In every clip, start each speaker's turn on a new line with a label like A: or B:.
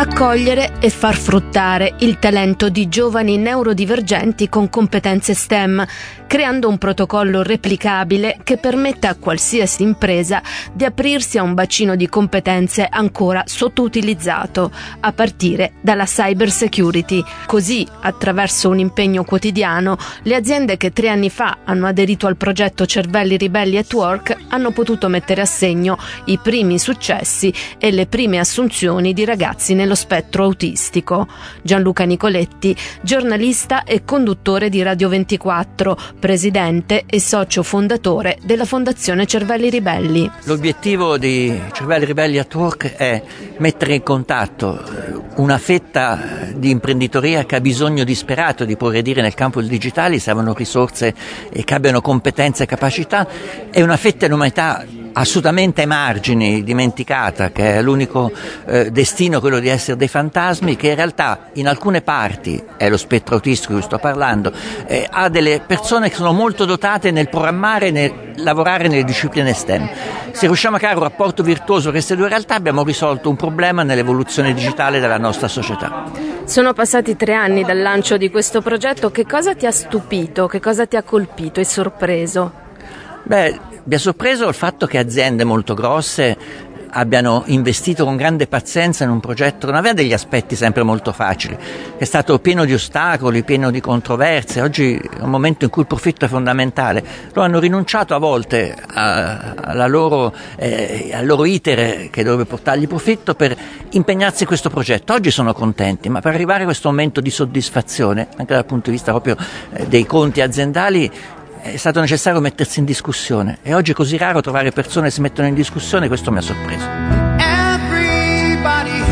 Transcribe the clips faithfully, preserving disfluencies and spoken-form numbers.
A: Accogliere e far fruttare il talento di giovani neurodivergenti con competenze STEM, creando un protocollo replicabile che permetta a qualsiasi impresa di aprirsi a un bacino di competenze ancora sottoutilizzato, a partire dalla cyber security. Così, attraverso un impegno quotidiano, le aziende che tre anni fa hanno aderito al progetto Cervelli Ribelli at Work hanno potuto mettere a segno i primi successi e le prime assunzioni di ragazzi nello spettro autistico. Gianluca Nicoletti, giornalista e conduttore di Radio ventiquattro, presidente e socio fondatore della Fondazione Cervelli Ribelli.
B: L'obiettivo di Cervelli Ribelli at Work è mettere in contatto una fetta di imprenditoria che ha bisogno disperato di progredire nel campo del digitale, servono risorse e che abbiano competenze e capacità, e una fetta di umanità assolutamente ai margini, dimenticata, che è l'unico eh, destino, quello di essere dei fantasmi, che in realtà in alcune parti, è lo spettro autistico di cui sto parlando, eh, ha delle persone che sono molto dotate nel programmare e nel lavorare nelle discipline STEM. Se riusciamo a creare un rapporto virtuoso tra queste due realtà, abbiamo risolto un problema nell'evoluzione digitale della nostra società.
A: Sono passati tre anni dal lancio di questo progetto. Che cosa ti ha stupito? Che cosa ti ha colpito e sorpreso?
B: Beh, mi ha sorpreso il fatto che aziende molto grosse abbiano investito con grande pazienza in un progetto che non aveva degli aspetti sempre molto facili, è stato pieno di ostacoli, pieno di controversie. Oggi è un momento in cui il profitto è fondamentale. Loro hanno rinunciato a volte a, alla loro, eh, al loro iter che dovrebbe portargli profitto per impegnarsi in questo progetto. Oggi sono contenti, ma per arrivare a questo momento di soddisfazione, anche dal punto di vista proprio eh, dei conti aziendali, è stato necessario mettersi in discussione, e oggi è così raro trovare persone che si mettono in discussione, questo mi ha sorpreso.
C: Everybody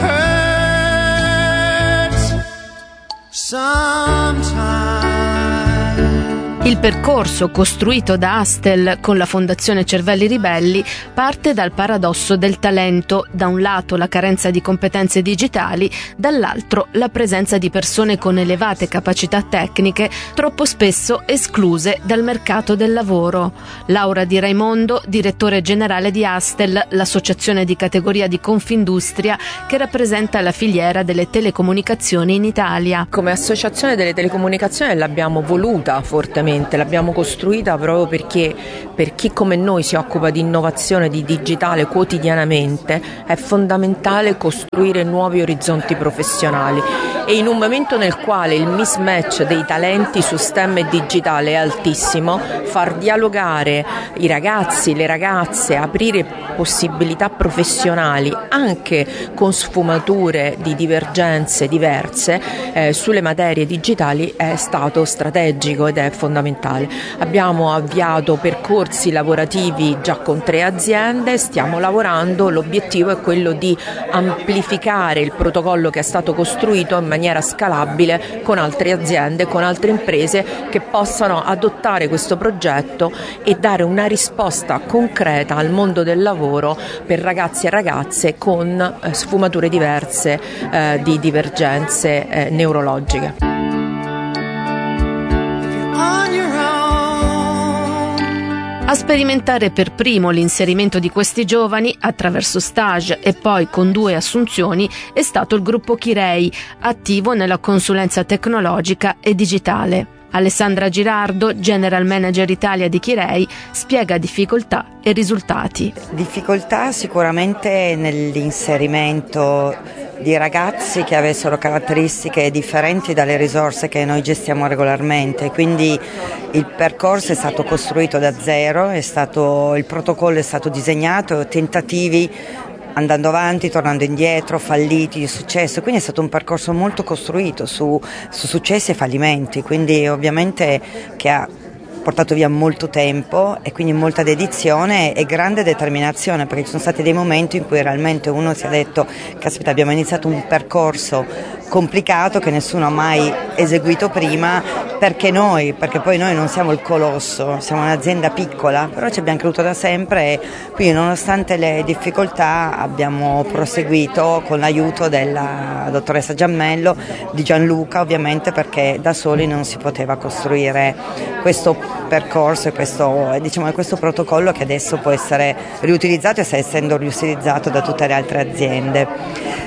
C: hurts sometimes.
A: Il percorso costruito da Astel con la Fondazione Cervelli Ribelli parte dal paradosso del talento, da un lato la carenza di competenze digitali, dall'altro la presenza di persone con elevate capacità tecniche, troppo spesso escluse dal mercato del lavoro. Laura Di Raimondo, direttore generale di Astel, l'associazione di categoria di Confindustria che rappresenta la filiera delle telecomunicazioni in Italia.
D: Come associazione delle telecomunicazioni l'abbiamo voluta fortemente, l'abbiamo costruita proprio perché per chi come noi si occupa di innovazione, di digitale quotidianamente, è fondamentale costruire nuovi orizzonti professionali, e in un momento nel quale il mismatch dei talenti su STEM e digitale è altissimo, far dialogare i ragazzi, le ragazze, aprire possibilità professionali anche con sfumature di divergenze diverse eh, sulle materie digitali è stato strategico ed è fondamentale. Abbiamo avviato percorsi lavorativi già con tre aziende, stiamo lavorando, l'obiettivo è quello di amplificare il protocollo che è stato costruito in maniera scalabile con altre aziende, con altre imprese che possano adottare questo progetto e dare una risposta concreta al mondo del lavoro per ragazzi e ragazze con eh, sfumature diverse eh, di divergenze eh, neurologiche.
A: A sperimentare per primo l'inserimento di questi giovani attraverso stage e poi con due assunzioni è stato il gruppo Chirei, attivo nella consulenza tecnologica e digitale. Alessandra Girardo, General Manager Italia di Chirei, spiega difficoltà e risultati.
E: Difficoltà sicuramente nell'inserimento di ragazzi che avessero caratteristiche differenti dalle risorse che noi gestiamo regolarmente, quindi il percorso è stato costruito da zero, è stato, il protocollo è stato disegnato, tentativi andando avanti, tornando indietro, falliti, di successo, quindi è stato un percorso molto costruito su, su successi e fallimenti, quindi ovviamente che ha portato via molto tempo e quindi molta dedizione e grande determinazione, perché ci sono stati dei momenti in cui realmente uno si è detto caspita, abbiamo iniziato un percorso complicato che nessuno ha mai eseguito prima, perché noi, perché poi noi non siamo il colosso, siamo un'azienda piccola, però ci abbiamo creduto da sempre e quindi nonostante le difficoltà abbiamo proseguito con l'aiuto della dottoressa Giammello, di Gianluca ovviamente, perché da soli non si poteva costruire questo percorso e questo, diciamo, questo protocollo che adesso può essere riutilizzato e sta essendo riutilizzato da tutte le altre aziende.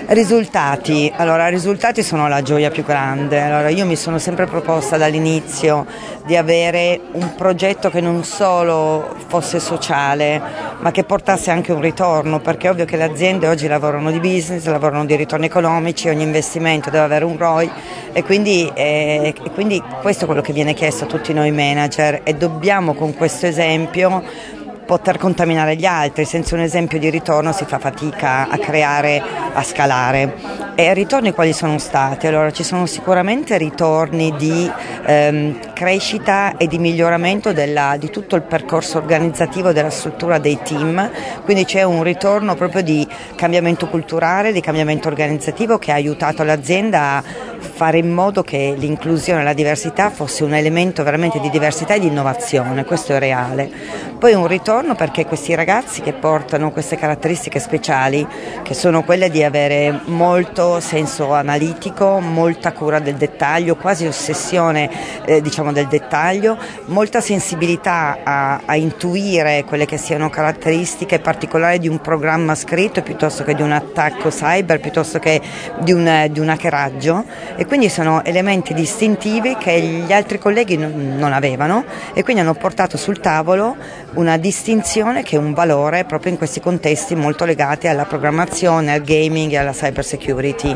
E: Risultati, allora risultati sono la gioia più grande. Allora, io mi sono sempre proposta dall'inizio di avere un progetto che non solo fosse sociale ma che portasse anche un ritorno, perché è ovvio che le aziende oggi lavorano di business, lavorano di ritorni economici, ogni investimento deve avere un R O I e quindi, eh, e quindi questo è quello che viene chiesto a tutti noi manager e dobbiamo con questo esempio poter contaminare gli altri. Senza un esempio di ritorno si fa fatica a creare, a scalare. E ritorni quali sono stati? Allora, ci sono sicuramente ritorni di ehm, crescita e di miglioramento della, di tutto il percorso organizzativo della struttura dei team, quindi c'è un ritorno proprio di cambiamento culturale, di cambiamento organizzativo che ha aiutato l'azienda a fare in modo che l'inclusione e la diversità fosse un elemento veramente di diversità e di innovazione, questo è reale. Poi un ritorno perché questi ragazzi che portano queste caratteristiche speciali, che sono quelle di avere molto senso analitico, molta cura del dettaglio, quasi ossessione eh, diciamo del dettaglio, molta sensibilità a, a intuire quelle che siano caratteristiche particolari di un programma scritto piuttosto che di un attacco cyber, piuttosto che di un, di un hackeraggio, e quindi sono elementi distintivi che gli altri colleghi non, non avevano e quindi hanno portato sul tavolo una distinzione che è un valore proprio in questi contesti molto legati alla programmazione, al gaming e alla cyber security.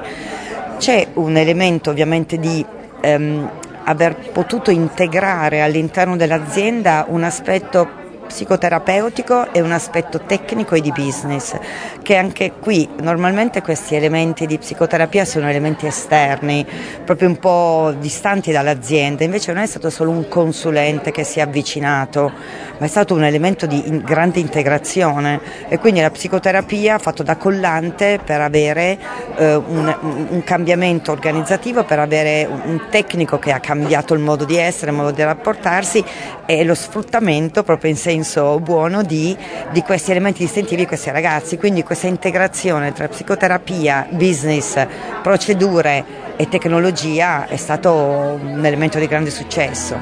E: C'è un elemento ovviamente di ehm, aver potuto integrare all'interno dell'azienda un aspetto psicoterapeutico e un aspetto tecnico e di business, che anche qui normalmente questi elementi di psicoterapia sono elementi esterni, proprio un po' distanti dall'azienda, invece non è stato solo un consulente che si è avvicinato, ma è stato un elemento di in grande integrazione e quindi la psicoterapia ha fatto da collante per avere eh, un, un cambiamento organizzativo, per avere un tecnico che ha cambiato il modo di essere, il modo di rapportarsi e lo sfruttamento proprio in senso buono di, di questi elementi distintivi di questi ragazzi, quindi questa integrazione tra psicoterapia, business, procedure e tecnologia è stato un elemento di grande successo.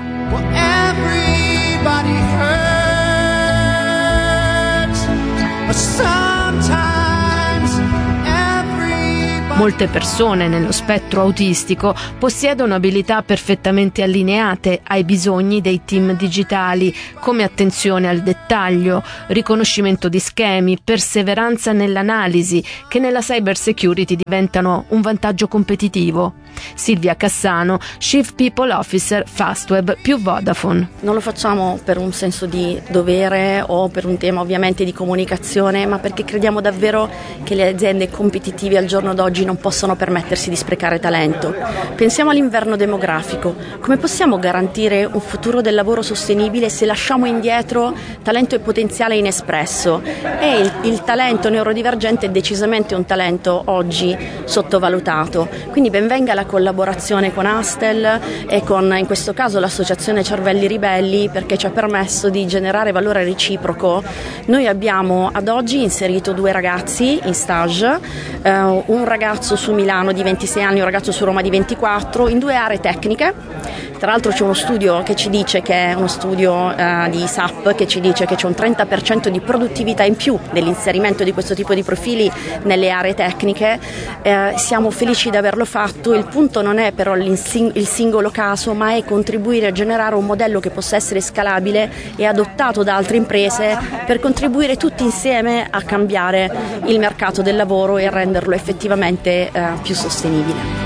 A: Molte persone nello spettro autistico possiedono abilità perfettamente allineate ai bisogni dei team digitali, come attenzione al dettaglio, riconoscimento di schemi, perseveranza nell'analisi, che nella cyber security diventano un vantaggio competitivo. Silvia Cassano, Chief People Officer Fastweb più Vodafone.
C: Non lo facciamo per un senso di dovere o per un tema ovviamente di comunicazione, ma perché crediamo davvero che le aziende competitive al giorno d'oggi non possono permettersi di sprecare talento. Pensiamo all'inverno demografico. Come possiamo garantire un futuro del lavoro sostenibile se lasciamo indietro talento e potenziale inespresso? E il, il talento neurodivergente è decisamente un talento oggi sottovalutato. Quindi ben venga la collaborazione con Astel e con, in questo caso, l'associazione Cervelli Ribelli, perché ci ha permesso di generare valore reciproco. Noi abbiamo ad oggi inserito due ragazzi in stage, eh, un ragazzo su Milano di ventisei anni e un ragazzo su Roma di ventiquattro, in due aree tecniche. Tra l'altro c'è uno studio che ci dice che è uno studio eh, di S A P che ci dice che c'è un trenta per cento di produttività in più nell'inserimento di questo tipo di profili nelle aree tecniche. Eh, siamo felici di averlo fatto. Il punto non è però il singolo caso, ma è contribuire a generare un modello che possa essere scalabile e adottato da altre imprese per contribuire tutti insieme a cambiare il mercato del lavoro e a renderlo effettivamente eh, più sostenibile.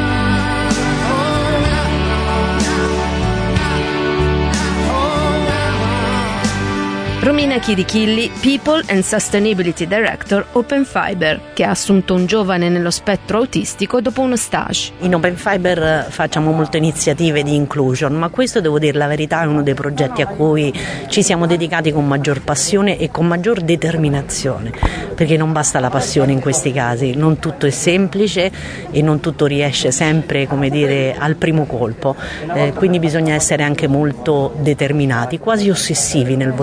A: Romina Chirichilli, People and Sustainability Director Open Fiber, che ha assunto un giovane nello spettro autistico dopo uno stage.
F: In Open Fiber facciamo molte iniziative di inclusion, ma questo, devo dire la verità, è uno dei progetti a cui ci siamo dedicati con maggior passione e con maggior determinazione, perché non basta la passione in questi casi, non tutto è semplice e non tutto riesce sempre, come dire, al primo colpo, eh, quindi bisogna essere anche molto determinati, quasi ossessivi nel voler portare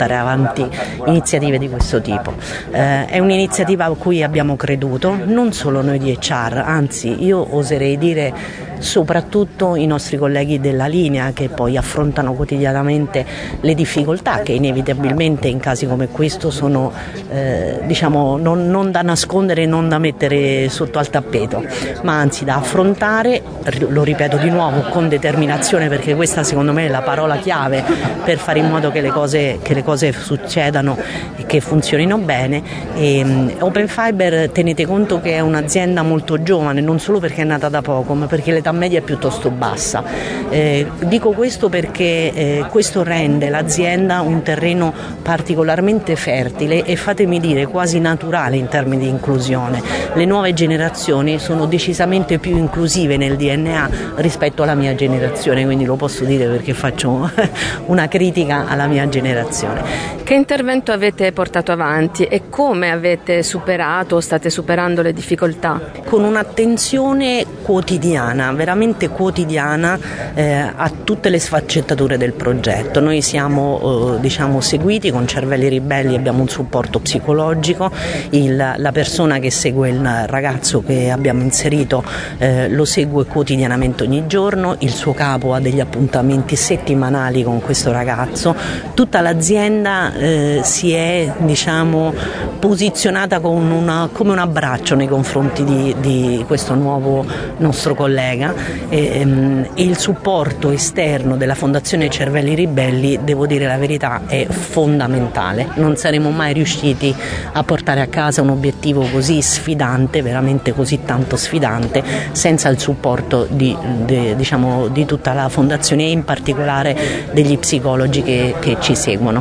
F: portare avanti iniziative di questo tipo. Eh, è un'iniziativa a cui abbiamo creduto, non solo noi di H R, anzi io oserei dire soprattutto i nostri colleghi della linea, che poi affrontano quotidianamente le difficoltà che inevitabilmente in casi come questo sono eh, diciamo non, non da nascondere, non da mettere sotto al tappeto, ma anzi da affrontare, lo ripeto di nuovo, con determinazione, perché questa secondo me è la parola chiave per fare in modo che le cose, che le cose succedano e che funzionino bene. E, um, Open Fiber, tenete conto che è un'azienda molto giovane, non solo perché è nata da poco, ma perché l'età media è piuttosto bassa. Eh, dico questo perché eh, questo rende l'azienda un terreno particolarmente fertile e, fatemi dire, quasi naturale in termini di inclusione. Le nuove generazioni sono decisamente più inclusive nel D N A rispetto alla mia generazione, quindi lo posso dire perché faccio una critica alla mia generazione.
A: Che intervento avete portato avanti e come avete superato o state superando le difficoltà?
F: Con un'attenzione quotidiana, veramente quotidiana, eh, a tutte le sfaccettature del progetto. Noi siamo eh, diciamo seguiti con Cervelli Ribelli, abbiamo un supporto psicologico, il, la persona che segue il ragazzo che abbiamo inserito eh, lo segue quotidianamente ogni giorno, il suo capo ha degli appuntamenti settimanali con questo ragazzo, tutta l'azienda eh, si è diciamo posizionata con una, come un abbraccio nei confronti di, di questo nuovo nostro collega e, ehm, e il supporto esterno della Fondazione Cervelli Ribelli, devo dire la verità, è fondamentale. Non saremmo mai riusciti a portare a casa un obiettivo così sfidante, veramente così tanto sfidante, senza il supporto di, di, diciamo, di tutta la Fondazione e in particolare degli psicologi che, che ci seguono.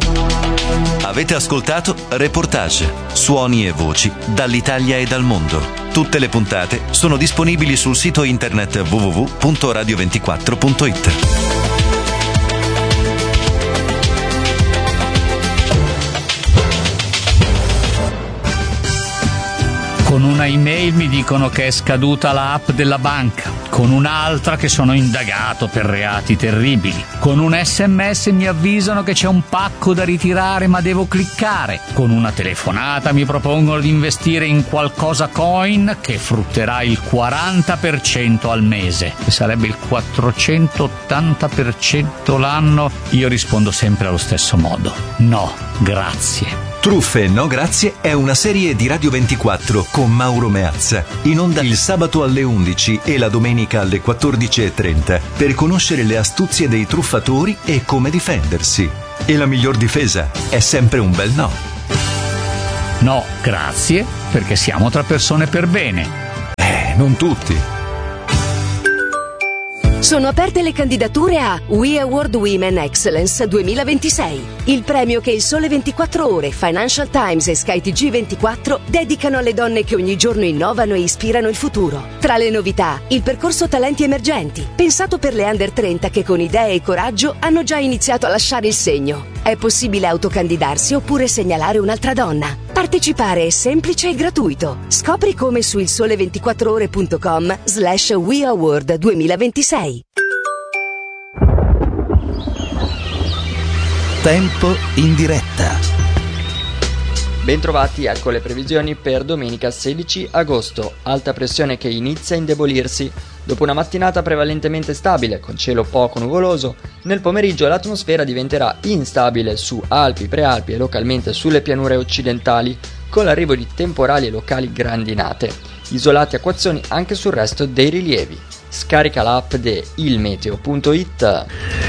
G: Avete ascoltato Reportage, suoni e voci dall'Italia e dal mondo. Tutte le puntate sono disponibili sul sito internet w w w punto radio ventiquattro punto it.
H: Con una email mi dicono che è scaduta l'app della banca, con un'altra che sono indagato per reati terribili, con un sms mi avvisano che c'è un pacco da ritirare ma devo cliccare, con una telefonata mi propongono di investire in qualcosa coin che frutterà il quaranta per cento al mese, che sarebbe il quattrocentottanta per cento l'anno. Io rispondo sempre allo stesso modo: no, grazie.
G: Truffe no grazie è una serie di Radio ventiquattro con Mauro Meazza, in onda il sabato alle undici e la domenica alle quattordici e trenta, per conoscere le astuzie dei truffatori e come difendersi. E la miglior difesa è sempre un bel no.
H: No, grazie, perché siamo tra persone per bene.
G: Eh, non tutti.
I: Sono aperte le candidature a We Award Women Excellence duemilaventisei, il premio che il Sole ventiquattro Ore, Financial Times e Sky T G ventiquattro dedicano alle donne che ogni giorno innovano e ispirano il futuro. Tra le novità, il percorso Talenti Emergenti, pensato per le under trenta che con idee e coraggio hanno già iniziato a lasciare il segno. È possibile autocandidarsi oppure segnalare un'altra donna. Partecipare è semplice e gratuito. Scopri come su il sole ventiquattro ore punto com slash We Award duemilaventisei.
G: Tempo in diretta.
J: Bentrovati, ecco le previsioni per domenica sedici agosto. Alta pressione che inizia a indebolirsi. Dopo una mattinata prevalentemente stabile, con cielo poco nuvoloso, nel pomeriggio l'atmosfera diventerà instabile su Alpi, Prealpi e localmente sulle pianure occidentali, con l'arrivo di temporali e locali grandinate. Isolati acquazzoni anche sul resto dei rilievi. Scarica l'app di ilmeteo punto it.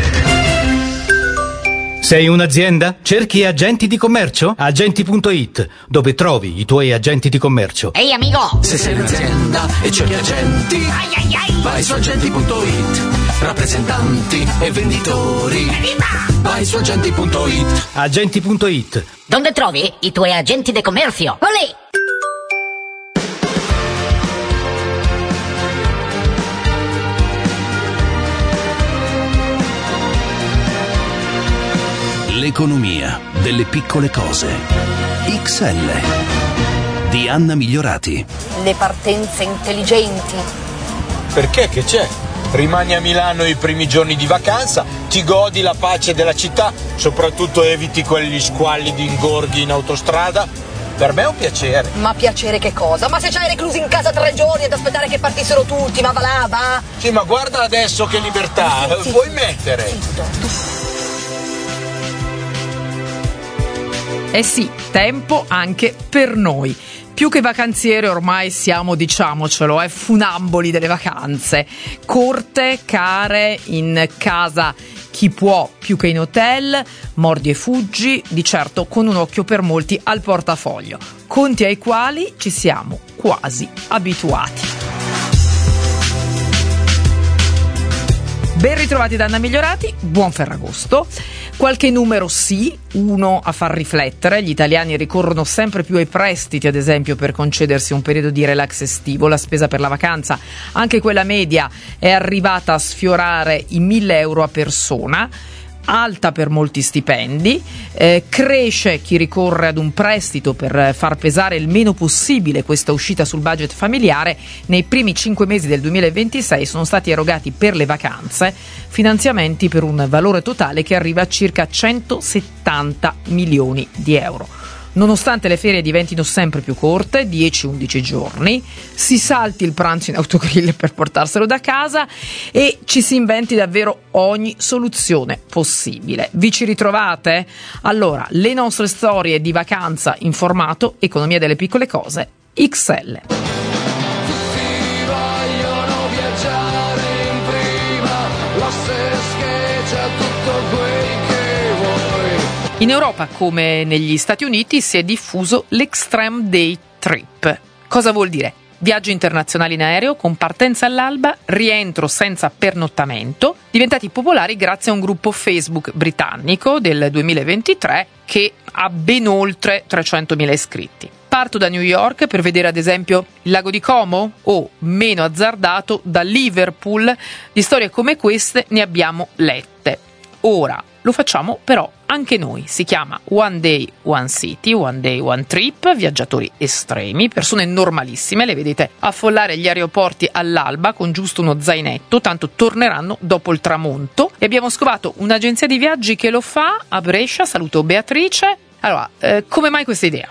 K: Sei un'azienda? Cerchi agenti di commercio? Agenti punto it, dove trovi i tuoi agenti di commercio.
L: Ehi amico!
M: Se sei un'azienda e cerchi agenti,
L: ai ai ai,
M: vai su agenti punto it. Rappresentanti e venditori,
L: Evviva!
M: vai su agenti punto it.
K: Agenti punto it.
L: Dove trovi i tuoi agenti di commercio? Olè!
G: L'economia delle piccole cose. X L di Anna Migliorati.
N: Le partenze intelligenti.
O: Perché che c'è?
N: rimani a Milano i primi giorni di vacanza, ti godi la pace della città, soprattutto eviti quegli squallidi ingorghi in autostrada. Per me è un piacere.
O: Ma piacere che cosa? Ma se ci hai reclusi in casa tre giorni ad aspettare che partissero tutti, ma va là, va?
N: Sì, ma guarda adesso che libertà,
O: sì, sì.
N: Vuoi mettere?
P: Eh sì, tempo anche per noi. Più che vacanziere ormai siamo, diciamocelo, eh, funamboli delle vacanze. Corte, care, in casa chi può più che in hotel, mordi e fuggi, di certo con un occhio per molti al portafoglio. Conti ai quali ci siamo quasi abituati. Ben ritrovati da Anna Migliorati, buon Ferragosto. Qualche numero sì, uno a far riflettere. Gli italiani ricorrono sempre più ai prestiti, ad esempio, per concedersi un periodo di relax estivo. La spesa per la vacanza, anche quella media, è arrivata a sfiorare i mille euro a persona. Alta per molti stipendi, eh, cresce chi ricorre ad un prestito per far pesare il meno possibile questa uscita sul budget familiare. Nei primi cinque mesi del duemilaventisei sono stati erogati per le vacanze finanziamenti per un valore totale che arriva a circa centosettanta milioni di euro. Nonostante le ferie diventino sempre più corte, dieci undici giorni, si salti il pranzo in autogrill per portarselo da casa e ci si inventi davvero ogni soluzione possibile. Vi ci ritrovate? Allora, le nostre storie di vacanza in formato Economia delle piccole cose X L. In Europa, come negli Stati Uniti, si è diffuso l'Extreme Day Trip. Cosa vuol dire? Viaggi internazionali in aereo con partenza all'alba, rientro senza pernottamento, diventati popolari grazie a un gruppo Facebook britannico del duemilaventitré che ha ben oltre trecentomila iscritti. Parto da New York per vedere ad esempio il lago di Como o, meno azzardato, da Liverpool. Di storie come queste ne abbiamo lette. Ora lo facciamo però anche noi. Si chiama One Day, One City, One Day, One Trip, viaggiatori estremi, persone normalissime, le vedete affollare gli aeroporti all'alba con giusto uno zainetto, tanto torneranno dopo il tramonto. E abbiamo scovato un'agenzia di viaggi che lo fa a Brescia, saluto Beatrice. Allora, eh, come mai questa idea?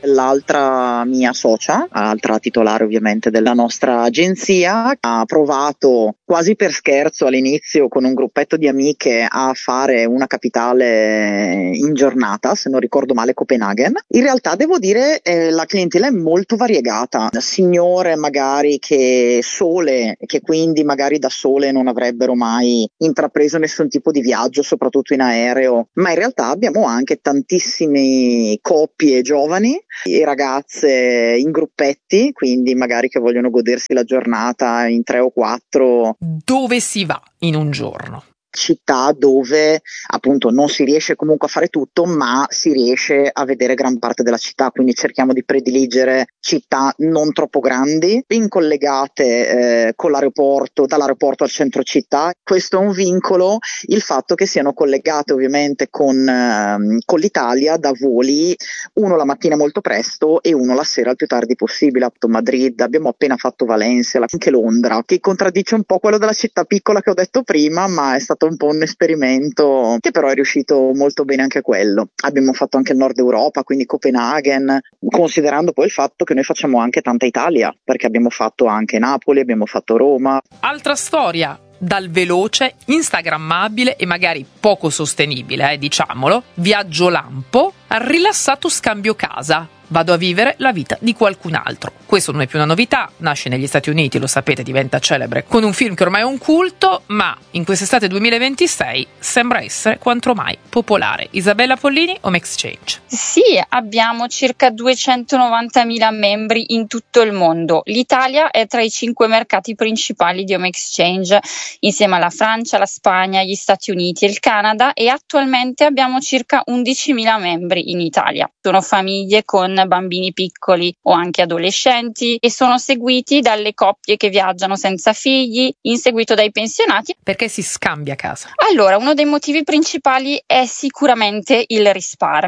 Q: L'altra mia socia, altra titolare ovviamente della nostra agenzia, ha provato quasi per scherzo all'inizio con un gruppetto di amiche a fare una capitale in giornata, se non ricordo male Copenaghen. In realtà devo dire eh, la clientela è molto variegata, signore magari che sole, che quindi magari da sole non avrebbero mai intrapreso nessun tipo di viaggio, soprattutto in aereo, ma in realtà abbiamo anche tantissime coppie giovani e ragazze in gruppetti, quindi magari che vogliono godersi la giornata in tre o quattro.
P: Dove si va in un giorno?
Q: Città dove appunto non si riesce comunque a fare tutto, ma si riesce a vedere gran parte della città, quindi cerchiamo di prediligere città non troppo grandi, ben collegate eh, con l'aeroporto, dall'aeroporto al centro città. Questo è un vincolo, il fatto che siano collegate ovviamente con, eh, con l'Italia da voli, uno la mattina molto presto e uno la sera il più tardi possibile. A Madrid, abbiamo appena fatto Valencia, anche Londra, che contraddice un po' quello della città piccola che ho detto prima, ma è stato un po' un esperimento che però è riuscito molto bene anche quello. Abbiamo fatto anche il nord Europa, quindi Copenaghen, considerando poi il fatto che noi facciamo anche tanta Italia, perché abbiamo fatto anche Napoli, abbiamo fatto Roma.
P: Altra storia dal veloce, instagrammabile e magari poco sostenibile, eh, diciamolo, viaggio lampo al rilassato scambio casa. Vado a vivere la vita di qualcun altro. Questo non è più una novità, nasce negli Stati Uniti, lo sapete, diventa celebre con un film che ormai è un culto, ma in quest'estate duemilaventisei sembra essere quanto mai popolare. Isabella Pollini, Home Exchange.
R: Sì, abbiamo circa duecentonovantamila membri in tutto il mondo. L'Italia è tra i cinque mercati principali di Home Exchange, insieme alla Francia, la Spagna, gli Stati Uniti e il Canada, e attualmente abbiamo circa undicimila membri in Italia. Sono famiglie con bambini piccoli o anche adolescenti e sono seguiti dalle coppie che viaggiano senza figli, in seguito dai pensionati.
P: Perché si scambia casa?
R: Allora, uno dei motivi principali è sicuramente il risparmio.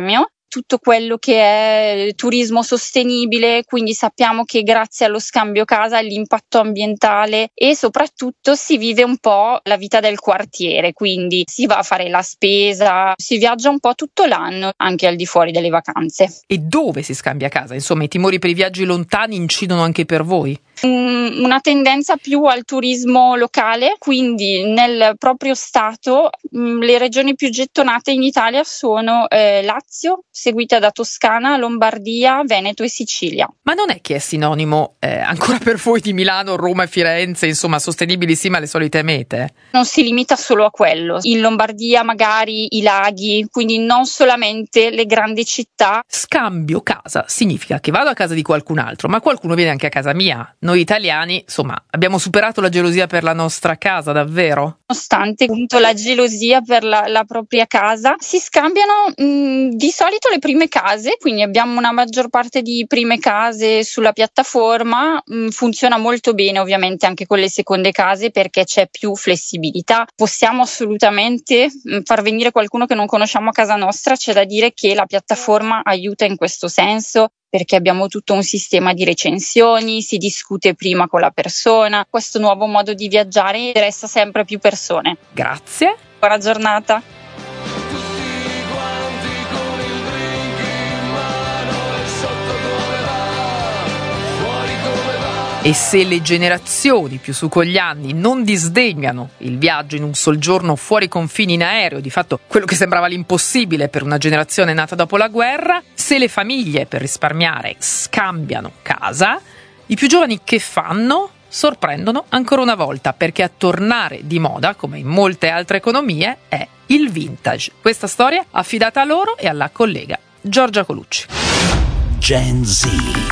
R: tutto quello che è turismo sostenibile, quindi sappiamo che grazie allo scambio casa l'impatto ambientale e soprattutto si vive un po' la vita del quartiere, quindi si va a fare la spesa, si viaggia un po' tutto l'anno, anche al di fuori delle vacanze.
P: E dove si scambia casa? Insomma, i timori per i viaggi lontani incidono anche per voi?
R: Una tendenza più al turismo locale, quindi nel proprio stato mh, le regioni più gettonate in Italia sono eh, Lazio, seguita da Toscana, Lombardia, Veneto e Sicilia.
P: Ma non è che è sinonimo eh, ancora per voi di Milano, Roma e Firenze, insomma sostenibili sì ma le solite mete?
R: Non si limita solo a quello, in Lombardia magari i laghi, quindi non solamente le grandi città.
P: Scambio casa significa che vado a casa di qualcun altro, ma qualcuno viene anche a casa mia. Noi italiani, insomma, abbiamo superato la gelosia per la nostra casa, davvero?
R: Nonostante appunto la gelosia per la, la propria casa, si scambiano mh, di solito le prime case, quindi abbiamo una maggior parte di prime case sulla piattaforma, mh, funziona molto bene ovviamente anche con le seconde case perché c'è più flessibilità. Possiamo assolutamente mh, far venire qualcuno che non conosciamo a casa nostra, c'è da dire che la piattaforma aiuta in questo senso, perché abbiamo tutto un sistema di recensioni, si discute prima con la persona. Questo nuovo modo di viaggiare interessa sempre più persone.
P: Grazie.
R: Buona giornata.
P: E se le generazioni più su con gli anni non disdegnano il viaggio in un sol giorno fuori confini in aereo, di fatto quello che sembrava l'impossibile per una generazione nata dopo la guerra, se le famiglie per risparmiare scambiano casa, i più giovani che fanno? Sorprendono ancora una volta, perché a tornare di moda, come in molte altre economie, è il vintage. Questa storia affidata a loro e alla collega Giorgia Colucci.
M: Gen Z.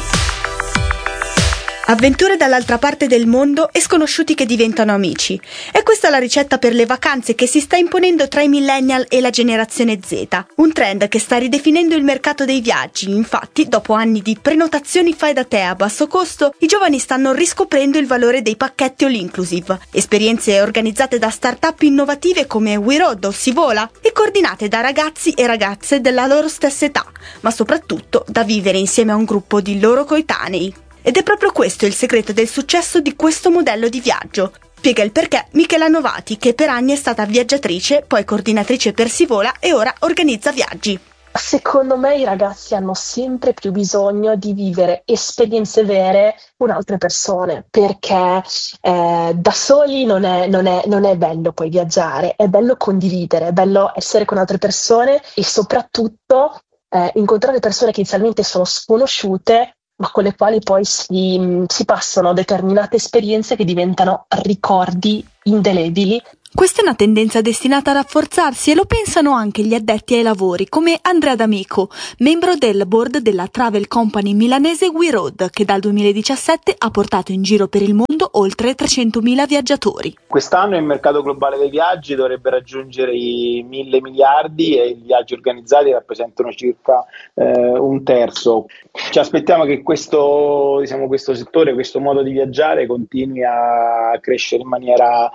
S: Avventure dall'altra parte del mondo e sconosciuti che diventano amici. È questa la ricetta per le vacanze che si sta imponendo tra i millennial e la generazione Z. Un trend che sta ridefinendo il mercato dei viaggi. Infatti, dopo anni di prenotazioni fai da te a basso costo, i giovani stanno riscoprendo il valore dei pacchetti all inclusive. Esperienze organizzate da start-up innovative come WeRoad o Sivola e coordinate da ragazzi e ragazze della loro stessa età, ma soprattutto da vivere insieme a un gruppo di loro coetanei. Ed è proprio questo il segreto del successo di questo modello di viaggio. Spiega il perché Michela Novati, che per anni è stata viaggiatrice, poi coordinatrice per Sivola e ora organizza viaggi.
T: Secondo me i ragazzi hanno sempre più bisogno di vivere esperienze vere con altre persone, perché eh, da soli non è, non, è, non è bello poi viaggiare, è bello condividere, è bello essere con altre persone e soprattutto eh, incontrare persone che inizialmente sono sconosciute, ma con le quali poi si, si passano determinate esperienze che diventano ricordi indelebili.
S: Questa è una tendenza destinata a rafforzarsi e lo pensano anche gli addetti ai lavori, come Andrea D'Amico, membro del board della travel company milanese WeRoad, che dal duemiladiciassette ha portato in giro per il mondo oltre trecentomila viaggiatori.
U: Quest'anno il mercato globale dei viaggi dovrebbe raggiungere i mille miliardi e i viaggi organizzati rappresentano circa eh, un terzo. Ci aspettiamo che questo, diciamo, questo settore, questo modo di viaggiare continui a crescere in maniera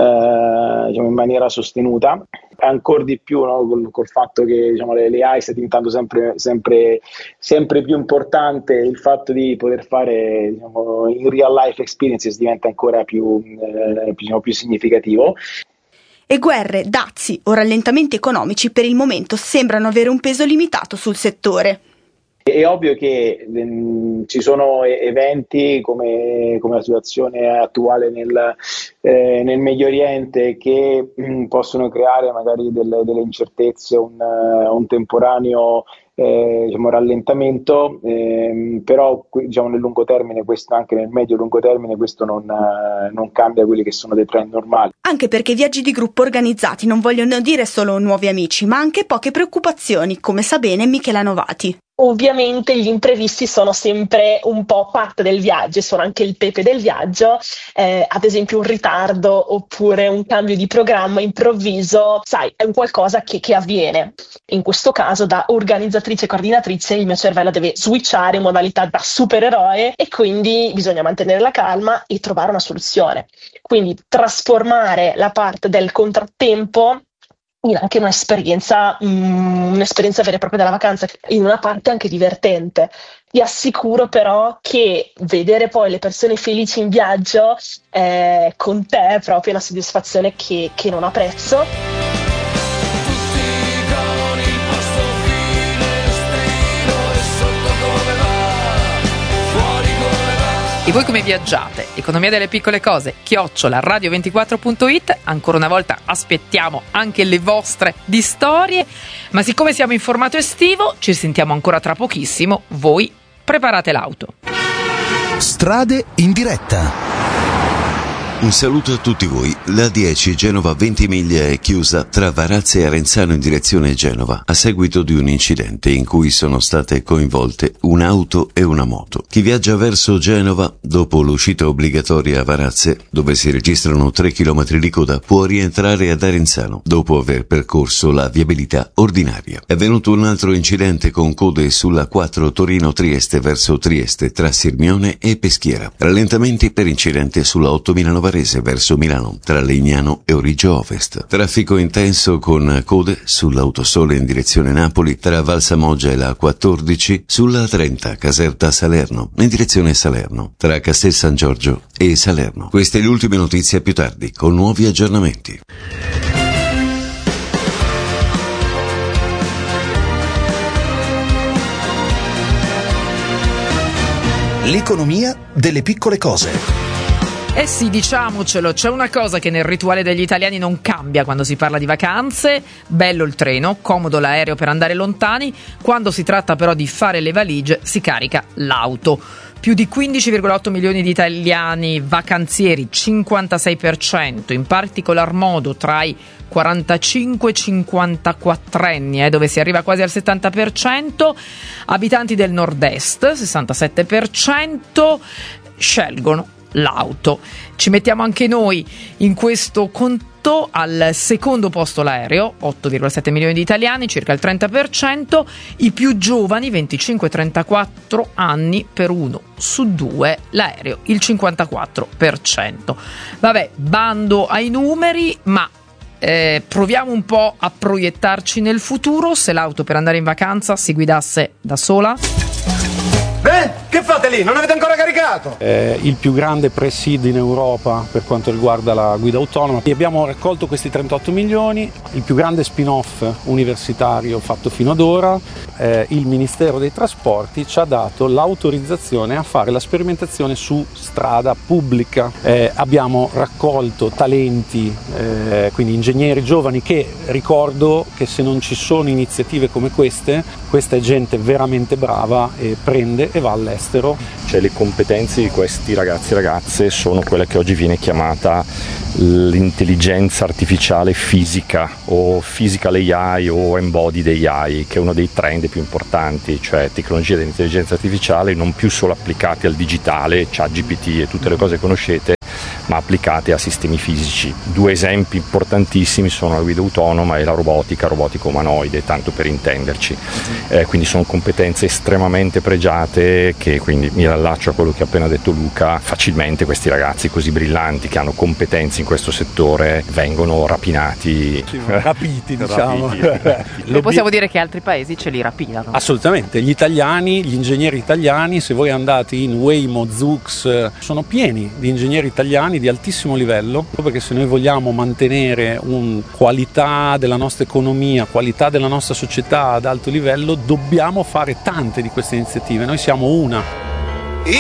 U: Eh, diciamo in maniera sostenuta, ancora di più, no, col, col fatto che diciamo, le, le A I sta diventando sempre, sempre, sempre più importante, il fatto di poter fare diciamo, in real life experiences diventa ancora più, eh, più, diciamo, più significativo.
S: E guerre, dazi o rallentamenti economici per il momento sembrano avere un peso limitato sul settore.
U: È ovvio che mh, ci sono eventi come, come la situazione attuale nel, eh, nel Medio Oriente che mh, possono creare magari delle, delle incertezze, un, uh, un temporaneo eh, diciamo, rallentamento, ehm, però diciamo, nel lungo termine, questo, anche nel medio e lungo termine, questo non, uh, non cambia quelli che sono dei trend normali.
S: Anche perché i viaggi di gruppo organizzati non vogliono dire solo nuovi amici, ma anche poche preoccupazioni, come sa bene Michela Novati.
T: Ovviamente gli imprevisti sono sempre un po' parte del viaggio, sono anche il pepe del viaggio, eh, ad esempio un ritardo oppure un cambio di programma improvviso, sai, è un qualcosa che, che avviene. In questo caso da organizzatrice e coordinatrice il mio cervello deve switchare in modalità da supereroe e quindi bisogna mantenere la calma e trovare una soluzione. Quindi trasformare la parte del contrattempo anche un'esperienza, um, un'esperienza vera e propria della vacanza, in una parte anche divertente. Vi assicuro però che vedere poi le persone felici in viaggio eh, con te è proprio una soddisfazione che, che non ha prezzo.
P: E voi come viaggiate? Economia delle piccole cose, chiocciola radio ventiquattro punto it. Ancora una volta aspettiamo anche le vostre di storie, ma siccome siamo in formato estivo, ci sentiamo ancora tra pochissimo. Voi preparate l'auto.
B: Strade in diretta.
V: Un saluto a tutti voi. La dieci Genova Ventimiglia è chiusa tra Varazze e Arenzano in direzione Genova a seguito di un incidente in cui sono state coinvolte un'auto e una moto. Chi viaggia verso Genova, dopo l'uscita obbligatoria a Varazze, dove si registrano tre chilometri di coda, può rientrare ad Arenzano dopo aver percorso la viabilità ordinaria. È avvenuto un altro incidente con code sulla quattro Torino-Trieste verso Trieste tra Sirmione e Peschiera. Rallentamenti per incidente sulla ottomila Varese verso Milano tra Legnano e Origio Ovest. Traffico intenso con code sull'Autosole in direzione Napoli tra Valsamoggia e la quattordici, sulla trenta Caserta Salerno in direzione Salerno tra Castel San Giorgio e Salerno. Queste le ultime notizie, più tardi con nuovi aggiornamenti.
B: L'economia delle piccole cose.
P: Eh sì, diciamocelo, c'è una cosa che nel rituale degli italiani non cambia quando si parla di vacanze: bello il treno, comodo l'aereo per andare lontani. Quando si tratta però di fare le valigie si carica l'auto. Più di quindici virgola otto milioni di italiani vacanzieri, cinquantasei per cento, in particolar modo tra i quarantacinque cinquantaquattro anni, eh, dove si arriva quasi al settanta per cento, abitanti del nord-est, sessantasette per cento, scelgono l'auto. Ci mettiamo anche noi in questo conto. Al secondo posto l'aereo, otto virgola sette milioni di italiani, circa il trenta per cento. I più giovani, venticinque trentaquattro anni, per uno su due l'aereo, il cinquantaquattro per cento. Vabbè, bando ai numeri, ma eh, proviamo un po' a proiettarci nel futuro. Se l'auto per andare in vacanza si guidasse da sola.
W: Eh? Che fate lì? Non avete ancora caricato?
X: È il più grande pre-seed in Europa per quanto riguarda la guida autonoma. Abbiamo raccolto questi trentotto milioni, il più grande spin-off universitario fatto fino ad ora. Eh, il Ministero dei Trasporti ci ha dato l'autorizzazione a fare la sperimentazione su strada pubblica. Eh, abbiamo raccolto talenti, eh, quindi ingegneri giovani, che ricordo che se non ci sono iniziative come queste, questa è gente veramente brava e prende e va all'estero.
Y: Cioè, le competenze di questi ragazzi e ragazze sono quella che oggi viene chiamata l'intelligenza artificiale fisica, o physical A I o embodied A I, che è uno dei trend più importanti, cioè tecnologie dell'intelligenza artificiale non più solo applicate al digitale, ChatGPT e tutte le cose che conoscete, ma applicate a sistemi fisici. Due esempi importantissimi sono la guida autonoma e la robotica, robotica umanoide, tanto per intenderci. Eh, quindi sono competenze estremamente pregiate, che quindi mi rallaccio a quello che ha appena detto Luca. Facilmente questi ragazzi così brillanti, che hanno competenze in questo settore, vengono rapinati.
X: Sì, rapiti, diciamo.
Y: Rapiti, rapiti.
P: Lo possiamo dire che altri paesi ce li rapinano.
X: Assolutamente, gli italiani, gli ingegneri italiani, se voi andate in Waymo, Zoox, sono pieni di ingegneri italiani di altissimo livello, perché se noi vogliamo mantenere una qualità della nostra economia, qualità della nostra società ad alto livello, dobbiamo fare tante di queste iniziative. Noi siamo una.